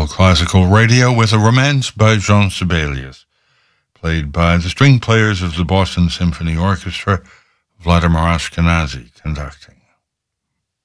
All Classical Radio with a Romance by Jean Sibelius, played by the string players of the Boston Symphony Orchestra, Vladimir Ashkenazy conducting.